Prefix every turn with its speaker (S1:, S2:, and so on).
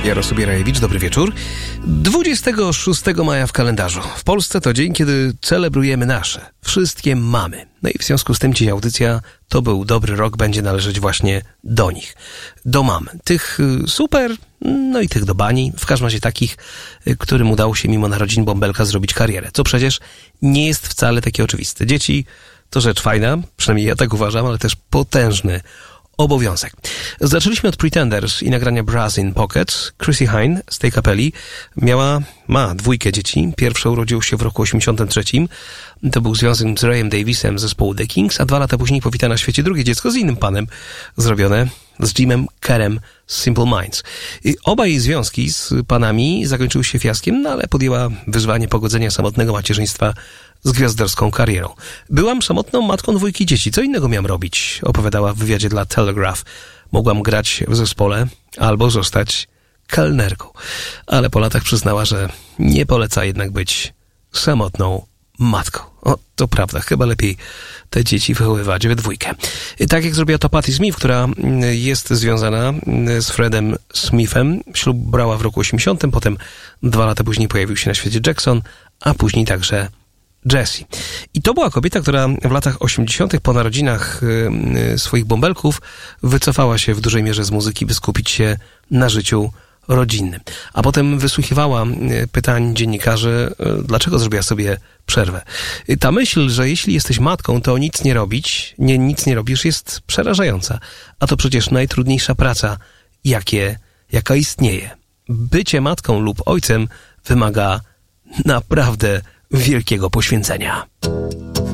S1: Jarosław Bierajewicz, dobry wieczór. 26 maja w kalendarzu. W Polsce to dzień, kiedy celebrujemy nasze, wszystkie mamy. No i w związku z tym dzisiaj audycja To był dobry rok będzie należeć właśnie do nich. Do mam. Tych super, no i tych do bani. W każdym razie takich, którym udało się mimo narodzin bąbelka zrobić karierę. Co przecież nie jest wcale takie oczywiste. Dzieci to rzecz fajna, przynajmniej ja tak uważam, ale też potężny obowiązek. Zaczęliśmy od Pretenders i nagrania Brass in Pocket. Chrissie Hynde z tej kapeli ma dwójkę dzieci. Pierwsza urodziła się w roku 83. To był związek z Rayem Davisem zespołu The Kings, a 2 lata później powita na świecie drugie dziecko z innym panem, zrobione z Jimem Kerrem z Simple Minds. I oba jej związki z panami zakończyły się fiaskiem, no ale podjęła wyzwanie pogodzenia samotnego macierzyństwa z gwiazdorską karierą. Byłam samotną matką 2 dzieci. Co innego miałam robić? Opowiadała w wywiadzie dla Telegraph. Mogłam grać w zespole albo zostać kelnerką. Ale po latach przyznała, że nie poleca jednak być samotną matką. O, to prawda. Chyba lepiej te dzieci wychowywać we 2. Tak jak zrobiła to Patti Smith, która jest związana z Fredem Smithem. Ślub brała w roku 80. Potem 2 lata później pojawił się na świecie Jackson, a później także Jessie. I to była kobieta, która w latach 80. po narodzinach swoich bąbelków wycofała się w dużej mierze z muzyki, by skupić się na życiu rodzinnym. A potem wysłuchiwała pytań dziennikarzy, dlaczego zrobiła sobie przerwę. Ta myśl, że jeśli jesteś matką, to nic nie robisz, jest przerażająca. A to przecież najtrudniejsza praca, jaka istnieje. Bycie matką lub ojcem wymaga naprawdę wielkiego poświęcenia.